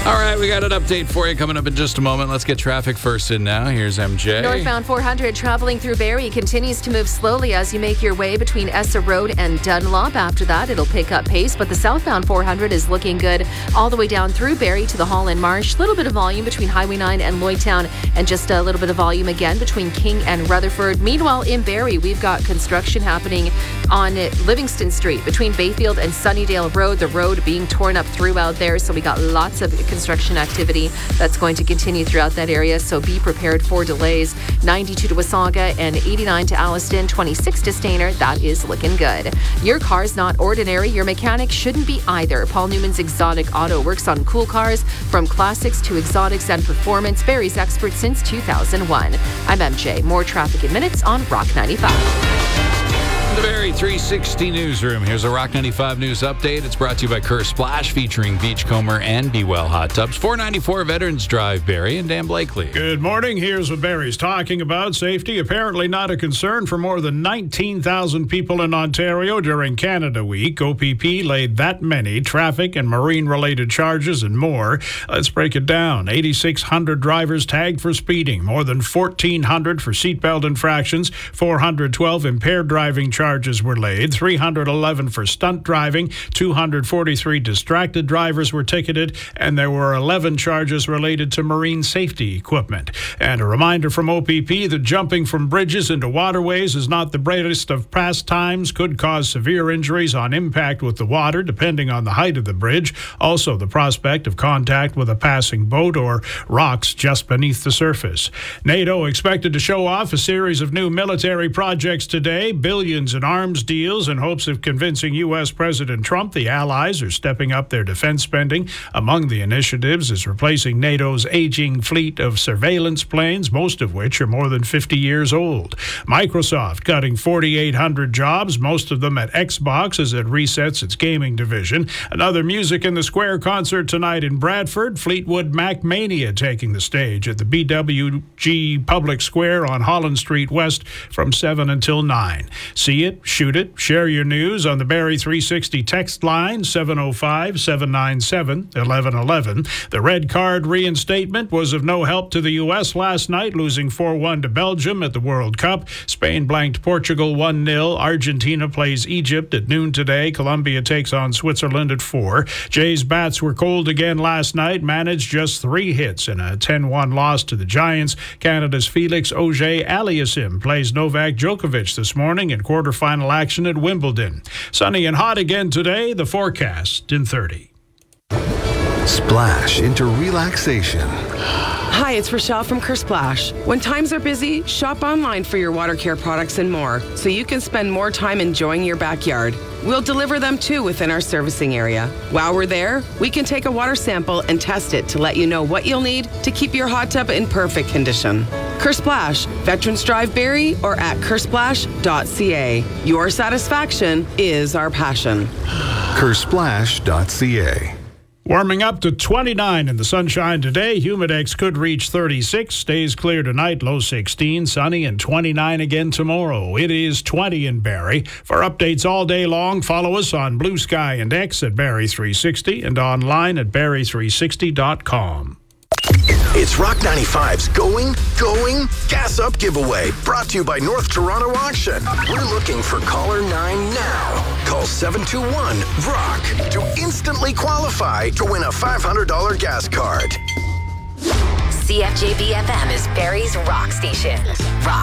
All right, we got an update for you coming up in just a moment. Let's get traffic first in now. Here's MJ. Northbound 400 traveling through Barrie continues to move slowly as you make your way between Essa Road and Dunlop. After that, it'll pick up pace, but the southbound 400 is looking good all the way down through Barrie to the Holland Marsh. Little bit of volume between Highway 9 and Lloydtown, and just a little bit of volume again between King and Rutherford. Meanwhile, in Barrie, we've got construction happening on Livingston Street between Bayfield and Sunnydale Road. The road being torn up throughout there, so we got lots of construction activity that's going to continue throughout that area, so be prepared for delays. 92 to Wasaga and 89 to Alliston, 26 to Stayner. That is looking good. Your car's not ordinary. Your mechanic shouldn't be either. Paul Newman's Exotic Auto works on cool cars from classics to exotics and performance. Barrie's expert since 2001. I'm MJ. More traffic in minutes on Rock 95. The Barrie 360 Newsroom. Here's a Rock 95 News Update. It's brought to you by Kerr Splash, featuring Beachcomber and Be Well Hot Tubs. 494 Veterans Drive, Barrie, and Dan Blakely. Good morning. Here's what Barrie's talking about. Safety apparently not a concern for more than 19,000 people in Ontario during Canada Week. OPP laid that many traffic and marine-related charges and more. Let's break it down. 8,600 drivers tagged for speeding, more than 1,400 for seatbelt infractions, 412 impaired driving charges were laid, 311 for stunt driving, 243 distracted drivers were ticketed, and there were 11 charges related to marine safety equipment. And a reminder from OPP that jumping from bridges into waterways is not the brightest of pastimes, could cause severe injuries on impact with the water, depending on the height of the bridge. Also, the prospect of contact with a passing boat or rocks just beneath the surface. NATO expected to show off a series of new military projects today, billions in arms deals in hopes of convincing U.S. President Trump the allies are stepping up their defense spending. Among the initiatives is replacing NATO's aging fleet of surveillance planes, most of which are more than 50 years old. Microsoft cutting 4,800 jobs, most of them at Xbox, as it resets its gaming division. Another Music in the Square concert tonight in Bradford. Fleetwood Mac Mania taking the stage at the BWG Public Square on Holland Street West from 7 until 9. See it, shoot it, share your news on the Barrie 360 text line, 705-797-1111. The red card reinstatement was of no help to the U.S. last night, losing 4-1 to Belgium at the World Cup. Spain blanked Portugal 1-0. Argentina plays Egypt at noon today. Colombia takes on Switzerland at 4. Jays bats were cold again last night, managed just 3 hits in a 10-1 loss to the Giants. Canada's Felix Auger-Aliassime plays Novak Djokovic this morning in quarterfinal action at Wimbledon. Sunny and hot again today. The forecast in 30. Splash into relaxation. Hi, it's Rochelle from Kerr Splash. When times are busy, shop online for your water care products and more, so you can spend more time enjoying your backyard. We'll deliver them too within our servicing area. While we're there, we can take a water sample and test it to let you know what you'll need to keep your hot tub in perfect condition. Kerr Splash, Veterans Drive Barrie, or at kersplash.ca. Your satisfaction is our passion. kersplash.ca. Warming up to 29 in the sunshine today. Humidex could reach 36. Stays clear tonight, low 16. Sunny and 29 again tomorrow. It is 20 in Barrie. For updates all day long, follow us on Blue Sky and X at Barrie 360 and online at barrie360.com. It's Rock 95's Going, Gas Up giveaway, brought to you by North Toronto Auction. We're looking for caller 9 now. Call 721-ROCK to instantly qualify to win a $500 gas card. CFJB FM is Barrie's rock station. Rock.